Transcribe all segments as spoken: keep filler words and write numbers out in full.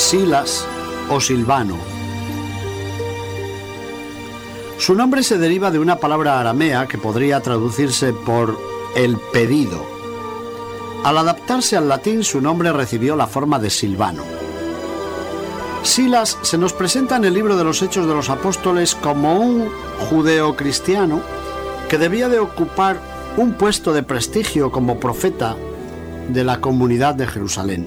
Silas o Silvano. Su nombre se deriva de una palabra aramea que podría traducirse por el pedido. Al adaptarse al latín, su nombre recibió la forma de Silvano. Silas se nos presenta en el libro de los Hechos de los Apóstoles como un judeocristiano que debía de ocupar un puesto de prestigio como profeta de la comunidad de Jerusalén.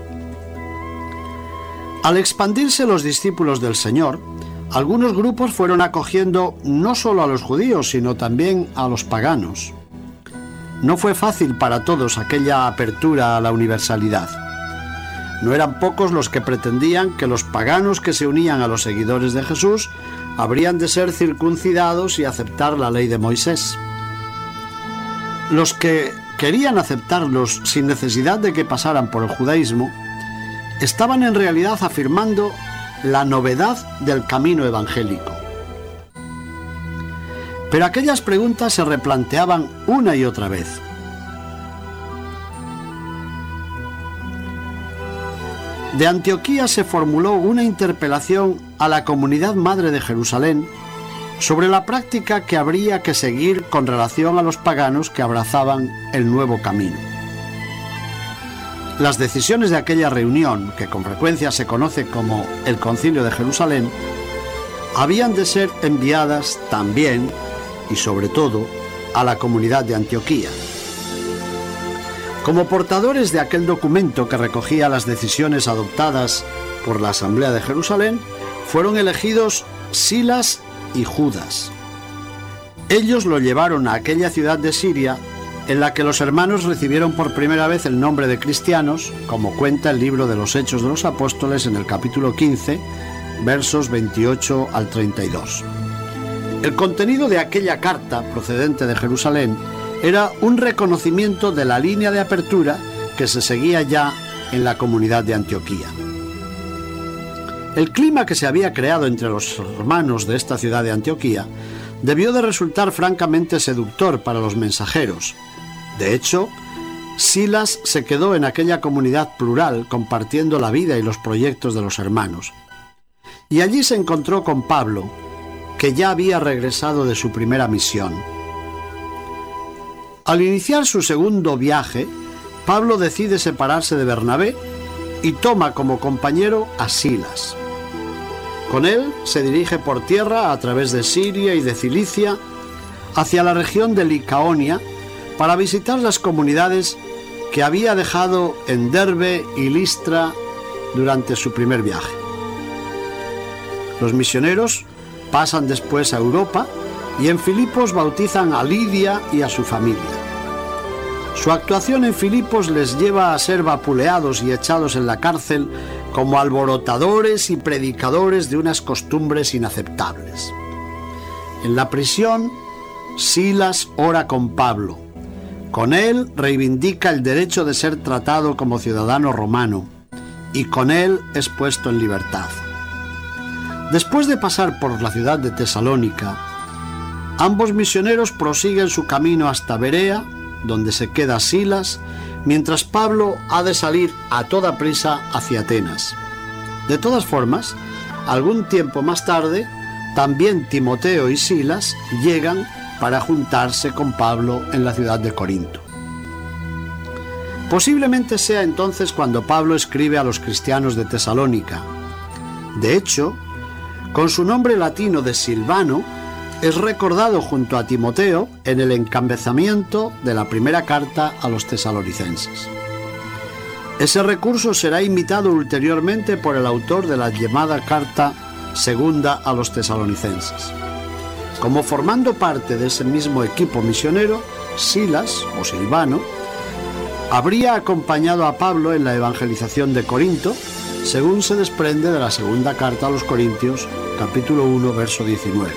Al expandirse los discípulos del Señor, algunos grupos fueron acogiendo no solo a los judíos, sino también a los paganos. No fue fácil para todos aquella apertura a la universalidad. No eran pocos los que pretendían que los paganos que se unían a los seguidores de Jesús habrían de ser circuncidados y aceptar la ley de Moisés. Los que querían aceptarlos sin necesidad de que pasaran por el judaísmo estaban en realidad afirmando la novedad del camino evangélico. Pero aquellas preguntas se replanteaban una y otra vez. De Antioquía se formuló una interpelación a la comunidad madre de Jerusalén sobre la práctica que habría que seguir con relación a los paganos que abrazaban el nuevo camino. Las decisiones de aquella reunión, que con frecuencia se conoce como el Concilio de Jerusalén, habían de ser enviadas también, y sobre todo, a la comunidad de Antioquía. Como portadores de aquel documento que recogía las decisiones adoptadas por la Asamblea de Jerusalén, fueron elegidos Silas y Judas. Ellos lo llevaron a aquella ciudad de Siria en la que los hermanos recibieron por primera vez el nombre de cristianos, como cuenta el libro de los Hechos de los Apóstoles en el capítulo quince, versos veintiocho al treinta y dos. El contenido de aquella carta procedente de Jerusalén era un reconocimiento de la línea de apertura que se seguía ya en la comunidad de Antioquía. El clima que se había creado entre los hermanos de esta ciudad de Antioquía debió de resultar francamente seductor para los mensajeros. De hecho, Silas se quedó en aquella comunidad plural compartiendo la vida y los proyectos de los hermanos. Y allí se encontró con Pablo, que ya había regresado de su primera misión. Al iniciar su segundo viaje, Pablo decide separarse de Bernabé y toma como compañero a Silas. Con él se dirige por tierra a través de Siria y de Cilicia hacia la región de Licaonia para visitar las comunidades que había dejado en Derbe y Listra durante su primer viaje. Los misioneros pasan después a Europa y en Filipos bautizan a Lidia y a su familia. Su actuación en Filipos les lleva a ser vapuleados y echados en la cárcel como alborotadores y predicadores de unas costumbres inaceptables. En la prisión, Silas ora con Pablo. Con él reivindica el derecho de ser tratado como ciudadano romano y con él es puesto en libertad. Después de pasar por la ciudad de Tesalónica, ambos misioneros prosiguen su camino hasta Berea, donde se queda Silas, mientras Pablo ha de salir a toda prisa hacia Atenas. De todas formas, algún tiempo más tarde, también Timoteo y Silas llegan para juntarse con Pablo en la ciudad de Corinto. Posiblemente sea entonces cuando Pablo escribe a los cristianos de Tesalónica. De hecho, con su nombre latino de Silvano, es recordado junto a Timoteo en el encabezamiento de la primera carta a los tesalonicenses. Ese recurso será imitado ulteriormente por el autor de la llamada carta segunda a los tesalonicenses. Como formando parte de ese mismo equipo misionero, Silas, o Silvano, habría acompañado a Pablo en la evangelización de Corinto, según se desprende de la segunda carta a los Corintios, capítulo uno, verso diecinueve.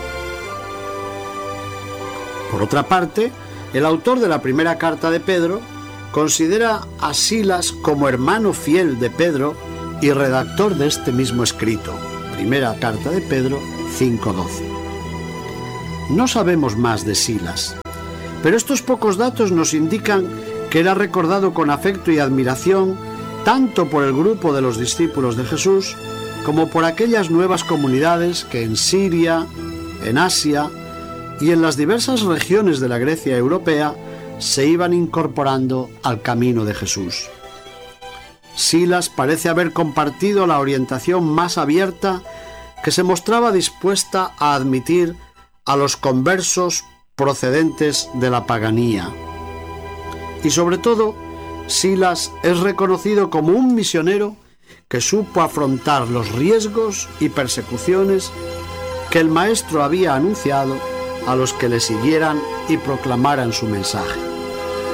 Por otra parte, el autor de la primera carta de Pedro considera a Silas como hermano fiel de Pedro y redactor de este mismo escrito, primera carta de Pedro cinco doce. No sabemos más de Silas, pero estos pocos datos nos indican que era recordado con afecto y admiración tanto por el grupo de los discípulos de Jesús como por aquellas nuevas comunidades que en Siria, en Asia y en las diversas regiones de la Grecia europea se iban incorporando al camino de Jesús. Silas parece haber compartido la orientación más abierta que se mostraba dispuesta a admitir a los conversos procedentes de la paganía. Y sobre todo, Silas es reconocido como un misionero que supo afrontar los riesgos y persecuciones que el Maestro había anunciado a los que le siguieran y proclamaran su mensaje.